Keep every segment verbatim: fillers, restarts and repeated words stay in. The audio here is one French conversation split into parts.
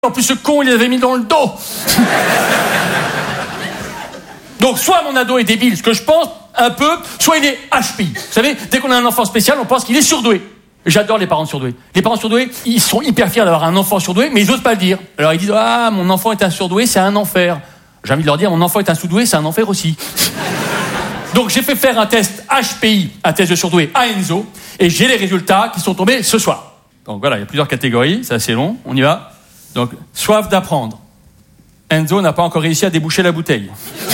En plus, ce con, il les avait mis dans le dos. Donc, soit mon ado est débile, ce que je pense un peu, soit il est H P I. Vous savez, dès qu'on a un enfant spécial, on pense qu'il est surdoué. J'adore les parents surdoués. Les parents surdoués, ils sont hyper fiers d'avoir un enfant surdoué, mais ils n'osent pas le dire. Alors ils disent « Ah, mon enfant est un surdoué, c'est un enfer. » J'ai envie de leur dire « Mon enfant est un sous-doué, c'est un enfer aussi. » Donc j'ai fait faire un test H P I, un test de surdoué à Enzo, et j'ai les résultats qui sont tombés ce soir. Donc voilà, il y a plusieurs catégories, c'est assez long, on y va. Donc, soif d'apprendre. Enzo n'a pas encore réussi à déboucher la bouteille.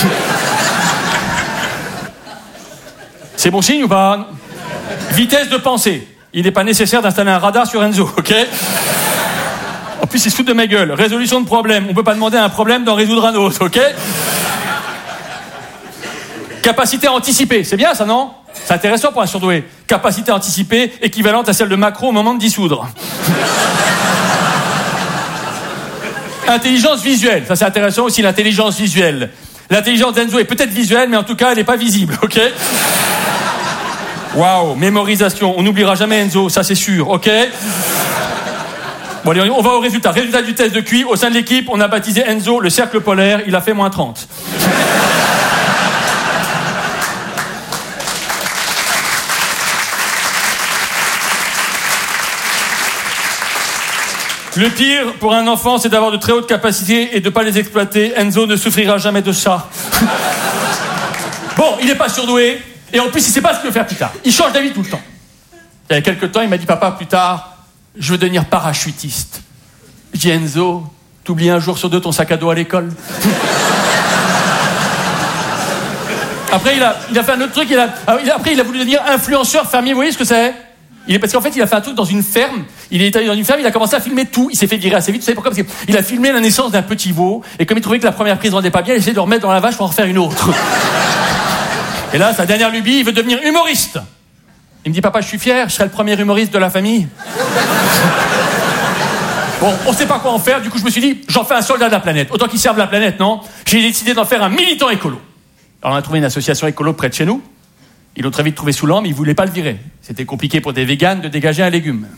C'est bon signe ou pas? Vitesse de pensée. Il n'est pas nécessaire d'installer un radar sur Enzo, ok? En plus, il se fout de ma gueule. Résolution de problème. On ne peut pas demander un problème d'en résoudre un autre, ok? Capacité à anticiper. C'est bien ça, non? C'est intéressant pour un surdoué. Capacité à anticiper, équivalente à celle de Macron au moment de dissoudre. Intelligence visuelle. Ça, c'est intéressant aussi, l'intelligence visuelle. L'intelligence d'Enzo est peut-être visuelle, mais en tout cas, elle n'est pas visible, ok? Waouh, mémorisation. On n'oubliera jamais Enzo, ça c'est sûr, ok? Bon, allez, on va au résultat. Résultat du test de Q I. Au sein de l'équipe, on a baptisé Enzo le cercle polaire. Il a fait moins trente. Le pire pour un enfant, c'est d'avoir de très hautes capacités et de ne pas les exploiter. Enzo ne souffrira jamais de ça. Bon, il n'est pas surdoué. Et en plus, il ne sait pas ce qu'il veut faire plus tard. Il change d'avis tout le temps. Il y a quelques temps, il m'a dit « Papa, plus tard, je veux devenir parachutiste. » Je dis « Enzo, t'oublies un jour sur deux ton sac à dos à l'école. » Après, il a, il a fait un autre truc. Il a, après, il a voulu devenir influenceur fermier. Vous voyez ce que c'est? Il est, parce qu'en fait, il a fait un truc dans une ferme. Il est allé dans une ferme, il a commencé à filmer tout. Il s'est fait virer assez vite. Vous savez pourquoi? Parce qu'il a filmé la naissance d'un petit veau. Et comme il trouvait que la première prise rendait pas bien, il essayait de le remettre dans la vache pour en refaire une autre. Et là, sa dernière lubie, il veut devenir humoriste. Il me dit, papa, je suis fier, je serai le premier humoriste de la famille. Bon, on sait pas quoi en faire. Du coup, je me suis dit, j'en fais un soldat de la planète. Autant qu'il serve la planète, non? J'ai décidé d'en faire un militant écolo. Alors, on a trouvé une association écolo près de chez nous. Ils l'ont très vite trouvé saoulant, mais ils voulaient pas le virer. C'était compliqué pour des véganes de dégager un légume.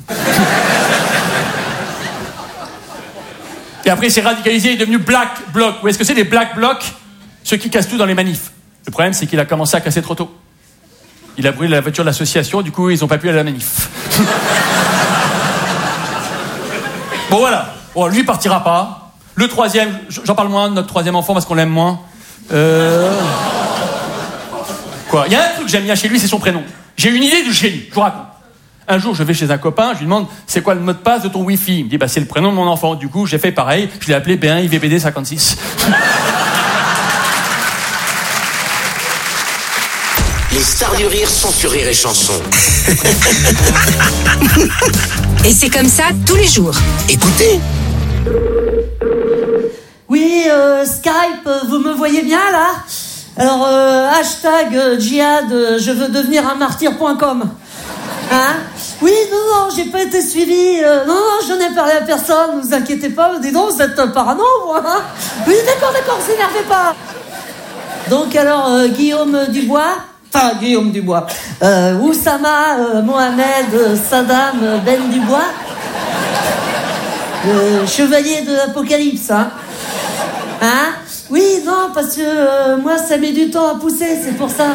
Et après, il s'est radicalisé, il est devenu Black Bloc. Vous voyez ce que c'est, les Black Blocs? Ceux qui cassent tout dans les manifs. Le problème, c'est qu'il a commencé à casser trop tôt. Il a brûlé la voiture de l'association, du coup, ils n'ont pas pu aller à la manif. Bon, voilà. Bon, lui, il partira pas. Le troisième, j'en parle moins de notre troisième enfant parce qu'on l'aime moins. Euh... Quoi? Il y a un truc que j'aime bien chez lui, c'est son prénom. J'ai une idée du génie, je vous raconte. Un jour, je vais chez un copain, je lui demande c'est quoi le mot de passe de ton Wi-Fi. Il me dit bah c'est le prénom de mon enfant. Du coup, j'ai fait pareil, je l'ai appelé B un I V B D cinquante-six. Les stars du rire sont sur Rire et Chanson. Et c'est comme ça tous les jours. Écoutez. Oui, euh, Skype, vous me voyez bien là? Alors, euh, hashtag euh, djihad, euh, je veux devenir un martyr point com. Hein? Oui, non, non, j'ai pas été suivi. Euh, non, non, j'en ai parlé à personne, ne vous inquiétez pas. Dis donc, vous êtes euh, parano, vous, hein? Oui, d'accord, d'accord, vous énervez pas. Donc, alors, euh, Guillaume Dubois, enfin, Guillaume Dubois, euh, Oussama, euh, Mohamed, euh, Saddam, euh, Ben Dubois, le chevalier de l'Apocalypse, hein? Hein? Oui, non, parce que euh, moi, ça met du temps à pousser, c'est pour ça.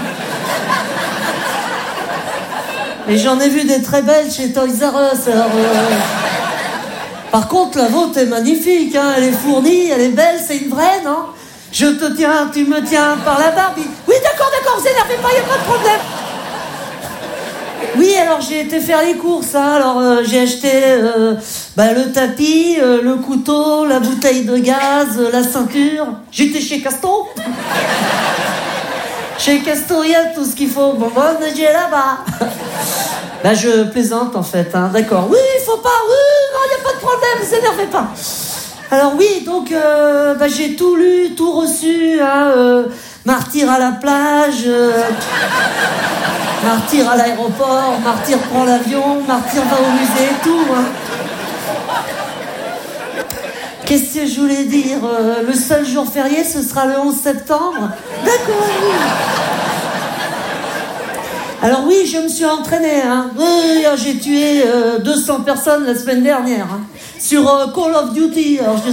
Mais j'en ai vu des très belles chez Toys R Us, alors... Euh... Par contre, la vôtre est magnifique, hein, elle est fournie, elle est belle, c'est une vraie, non? Je te tiens, tu me tiens par la barbe. Oui, d'accord, d'accord, vous énervez pas, y a pas de problème. Oui, alors j'ai été faire les courses, hein. Alors euh, j'ai acheté euh, bah, le tapis, euh, le couteau, la bouteille de gaz, euh, la ceinture. J'étais chez Casto. Chez Casto, il y a tout ce qu'il faut. Bon, bon, j'ai là-bas. Bah je plaisante en fait, hein. D'accord. Oui, il faut pas, oui, non, il n'y a pas de problème, vous énervez pas. Alors oui, donc euh, bah, j'ai tout lu, tout reçu, hein, euh, martyr à la plage, euh, martyr à l'aéroport, martyr prend l'avion, martyr va au musée, tout. Hein. Qu'est-ce que je voulais dire? euh, Le seul jour férié, ce sera le onze septembre. D'accord, oui. Alors oui, je me suis entraînée. Hein. Oui, j'ai tué euh, deux cents personnes la semaine dernière. Hein. sur euh, Call of Duty. Alors, je